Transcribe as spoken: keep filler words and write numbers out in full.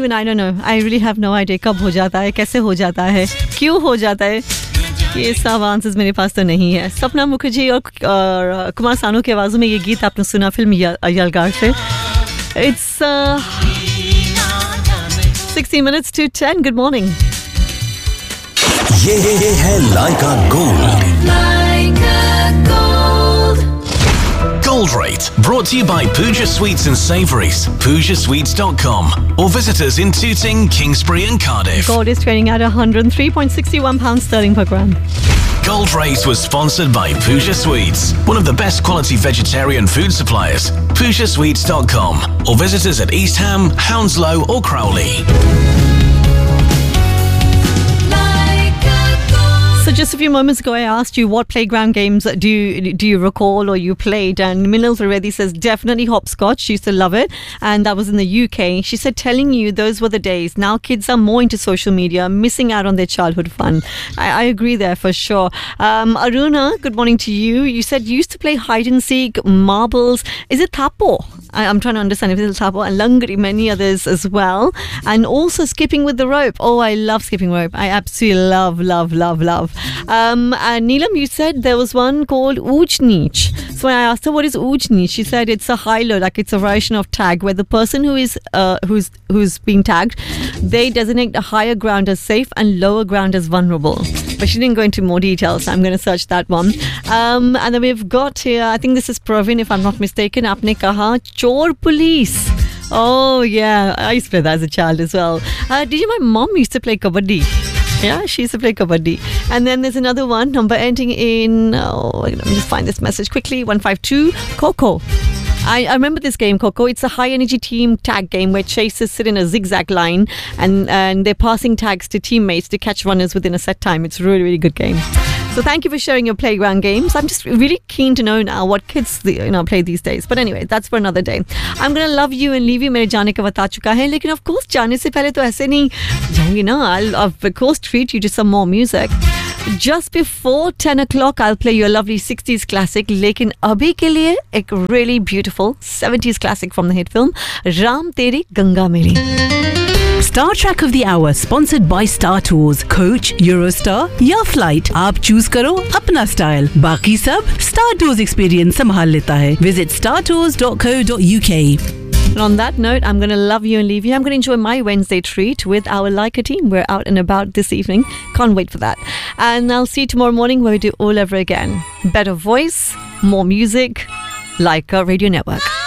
even I don't know. I really have no idea कब हो जाता है, कैसे हो जाता है, क्यों हो जाता है. ये सब आंसर्स मेरे पास तो नहीं है. सपना मुखर्जी और, और कुमार सानू की आवाज़ों में ये गीत आपने सुना फिल्म यलगार से. It's uh, sixteen minutes to ten. Good morning. ये ये है लाइका gold. Gold Rate, brought to you by Pooja Sweets and Savouries, pooja sweets dot com, or visit us in Tooting, Kingsbury and Cardiff. Gold is trading at one hundred three point six one pounds sterling per gram. Gold Rate was sponsored by Pooja Sweets, one of the best quality vegetarian food suppliers. pooja sweets dot com, or visit us at East Ham, Hounslow or Crowley. So just a few moments ago, I asked you what playground games do you, do you recall or you played, and Minal Zaredi says definitely hopscotch. She used to love it, and that was in the U K. She said, telling you those were the days. Now kids are more into social media, missing out on their childhood fun. I, I agree there for sure. Um, Aruna, good morning to you. You said you used to play hide and seek, marbles. Is it thapo? I, I'm trying to understand if it's thapo, and langri, many others as well, and also skipping with the rope. Oh, I love skipping rope. I absolutely love, love, love, love. Um, and Neelam, you said there was one called Ooj Neech. So when I asked her what is Ooj Neech, she said it's a high-low, like it's a variation of tag, where the person who is uh, who's who's being tagged, they designate a higher ground as safe and lower ground as vulnerable. But she didn't go into more details, so I'm going to search that one. Um, and then we've got here, I think this is Praveen, if I'm not mistaken. Aapne kaha Chor Police. Oh yeah, I used to play that as a child as well. Uh, did you? My mom used to play kabaddi. Yeah, she used to play kabaddi. And then there's another one, number ending in, oh, let me just find this message quickly, one five two, Coco. I, I remember this game, Coco. It's a high-energy team tag game where chasers sit in a zigzag line and, and they're passing tags to teammates to catch runners within a set time. It's a really, really good game. So thank you for sharing your playground games. I'm just really keen to know now what kids you know play these days. But anyway, that's for another day. I'm going to love you and leave you. मेरे जाने का बता चुका है, लेकिन of course जाने से पहले तो ऐसे नहीं जाऊंगी ना. I'll of course treat you to some more music. Just before ten o'clock, I'll play you a lovely sixties classic. लेकिन अभी के लिए एक really beautiful seventies classic from the hit film Ram तेरी गंगा मेली. Star Track of the Hour, sponsored by Star Tours. Coach, Eurostar या Flight, आप choose करो अपना style. बाकी सब Star Tours experience संभाल लेता है. Visit star tours dot co dot u k. And on that note, I'm going to love you and leave you. I'm going to enjoy my Wednesday treat with our Leica team. We're out and about this evening. Can't wait for that. And I'll see you tomorrow morning where we do all over again. Better voice, more music, Leica Radio Network.